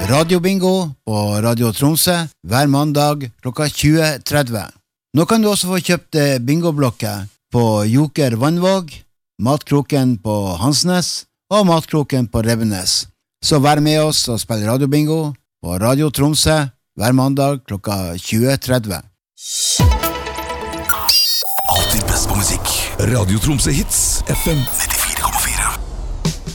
Radiobingo på Radio Tromsø hver mandag klokka 20:30. Nå kan du også få kjøpt bingoblokker på Joker Vannvåg, Matkroken på Hansnes og Matkroken på Rebbenes. Så vær med oss og spill radiobingo på Radio Tromsø hver mandag klokka 20:30. Alltid best på musikk. Radio Tromsø Hits FM 92.